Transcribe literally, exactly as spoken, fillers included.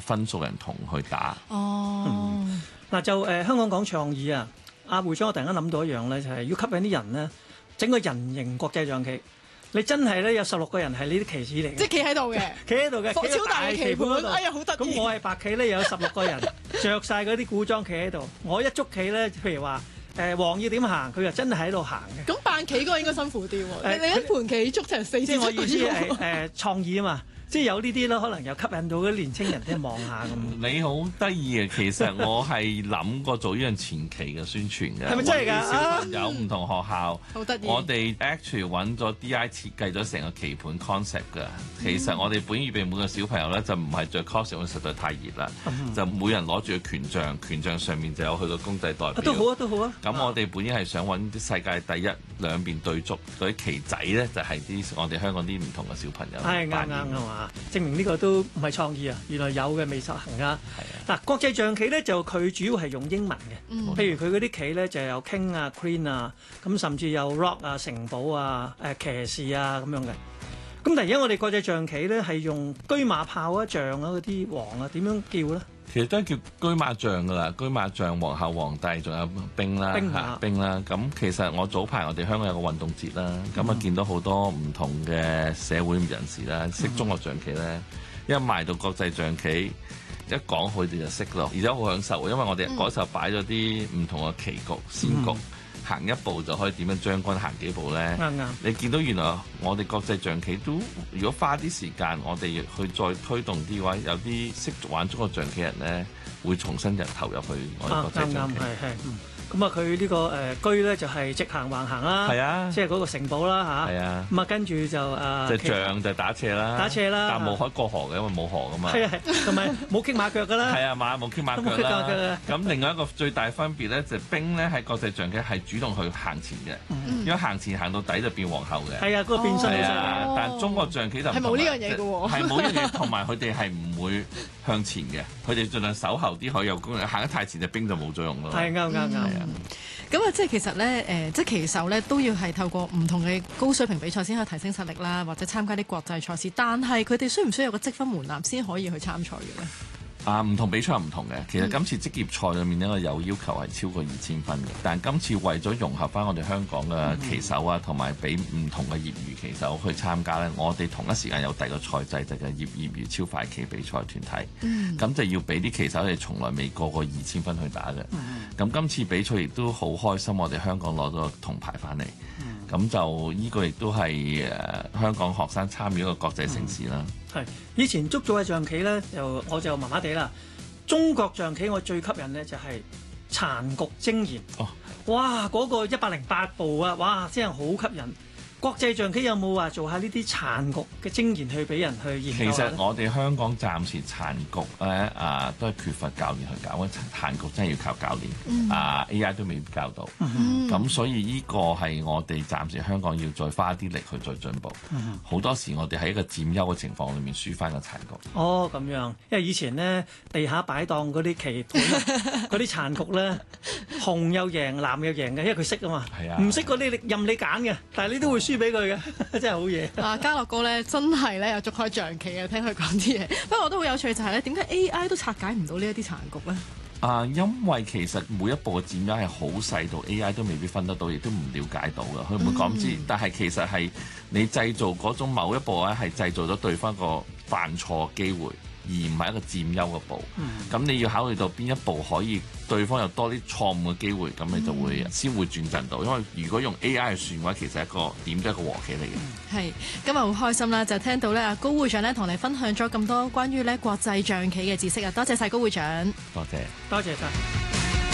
分數人同去打。 哦， 嗱、嗯、就誒、呃、香港講創意啊，阿會長我突然間諗到一樣咧，就係、是、要吸引啲人咧，整個人形國際象棋。你真係咧有十六個人係呢啲棋子嚟嘅， 即係企喺度嘅， 企喺度嘅， 超大嘅棋盤嗰度。哎呀，好得意！ 咁我係白棋咧，有十六個人着晒嗰啲古裝企喺度。我一捉棋咧，譬如話誒、呃、黃要點行，佢就真係喺度行嘅。 咁扮棋嗰個應該辛苦啲喎、 呃。 你一盤棋捉成四至七個。 即係我意思係誒、呃、創意啊嘛。即係有呢啲咯，可能又吸引到啲年青人即係望下咁。 你好得意嘅，其實我係諗過做呢樣前期嘅宣傳嘅。 係咪真係㗎？ 小朋友唔同學校， 好得意。 我哋 actually 揾咗 D I 設計咗成個棋盤 concept 㗎。其實我哋本預備每個小朋友咧就唔係着 costume，因為實在太熱啦。嗯、就每人攞住個權杖，權杖上面就有佢個公仔代表。 都好啊，都好啊。 咁我哋本意係想揾啲世界第一兩邊對足嗰啲棋仔咧，就係、是、啲我哋香港啲唔同嘅小朋友。 係啱啱係嘛？證明呢個都唔係創意啊！原來有嘅未實行㗎。嗱、啊，國際象棋咧就佢主要係用英文嘅，嗯、譬如佢嗰啲棋咧就有 King 啊、Queen 啊，咁甚至有 Rock 啊、城堡啊、誒、呃、騎士啊咁樣嘅。咁但係而家我哋國際象棋咧係用車馬炮啊、象啊嗰啲王啊，點樣叫咧？ 其實都係叫車馬象㗎啦，車馬象、皇后、皇帝，仲有兵啦， 兵嚇兵啦。咁其實我早排我哋香港有個運動節啦，咁啊、嗯、見到好多唔同嘅社會人士啦，識中國象棋咧。嗯一賣到國際象棋，一講佢哋就識咯，而且好享受，因為我哋嗰時候擺咗啲唔同嘅棋局、先局，嗯、行一步就可以點樣將軍行幾步咧。啱啱、嗯。你見到原來我哋國際象棋都，如果花啲時間，我哋去再推動啲嘅話，有啲識玩中國象棋人咧，會重新就投入去我哋國際象棋。 啱啱係係。咁啊，佢呢個誒車咧就係直行橫行啦， 係啊， 即係嗰個城堡啦嚇，係啊，咁啊跟住就誒， 即係象就打斜啦， 打斜啦， 但冇可以過河嘅，因為冇河噶嘛， 係啊係，同埋冇騎馬腳噶啦， 係啊馬冇騎馬腳啦，咁另外一個最大分別咧就係兵咧喺國際象棋係主動去行前嘅，因為行前行到底就變皇后嘅， 係啊，嗰個變身啊，但中國象棋就係冇呢樣嘢嘅喎， 係冇呢樣嘢，同埋佢哋係唔會向前嘅，佢哋盡量守後啲可以有功能，行得太前隻兵就冇作用咯， 係啱啱啱。 咁啊，即係其實咧，誒、呃，即係棋手咧都要係透過唔同嘅高水平比賽先可以提升實力啦，或者參加啲國際賽事。但係佢哋需唔需要有個積分門檻先可以去參賽嘅咧？ 啊，唔同比賽唔同嘅。其實今次職業賽裏面呢，有要求係超過二千分嘅。但今次為咗融合翻我哋香港嘅棋手啊，同埋俾唔同嘅業餘棋手去參加呢，我哋同一時間有第二個賽制，就係業業餘超快棋比賽團體。咁、嗯、就要俾啲棋手係從來未過過二千分去打嘅。咁、嗯、今次比賽亦都好開心，我哋香港攞咗個銅牌翻嚟。咁、嗯、就呢個亦都係誒香港學生參與一個國際盛事啦。 係、嗯、以前捉咗嘅象棋咧，就我就麻麻地啦。中國象棋我最吸引咧就係殘局精研。哦，哇！嗰、那個一百零八步啊，哇！真係好吸引。國際象棋有冇話做下呢啲殘局嘅精研去俾人去研究？ 其實我哋香港暫時殘局咧啊，都係缺乏教練去教。殘局真係要靠教練，嗯、啊 A I 都未必教到。咁、嗯、所以呢個係我哋暫時香港要再花啲力去再進步。好、嗯、多時我哋喺一個佔優嘅情況裏面輸翻個殘局。 哦，咁樣，因為以前咧地下擺檔嗰啲棋盤，嗰啲殘局咧，紅又贏，藍又贏嘅，因為佢識啊嘛。係啊，唔識嗰啲任你揀嘅，但係你都會輸俾佢嘅，真係好嘢。啊， 家樂哥咧真係咧有捉開象棋嘅，聽佢講啲嘢。不過我都好有趣就係咧，點解 A I 都拆解唔到呢一啲殘局咧？ 啊，因為其實每一步嘅佔優係好細到 A I 都未必分得到，亦都唔了解到嘅，佢唔會講知。嗯、但係其實係你製造嗰種某一步咧，係製造咗對方個犯錯機會，而唔係一個佔優嘅步。咁、嗯、你要考慮到邊一步可以對方有多啲錯誤嘅機會，咁你就會先、嗯、會轉陣到。因為如果用 A I 去算嘅話，其實係一個點都係一個和棋嚟嘅。係、嗯， 今日好開心啦，就聽到咧阿高會長咧同你分享咗咁多關於咧國際象棋嘅知識啊！多謝晒高會長， 多謝， 多謝晒。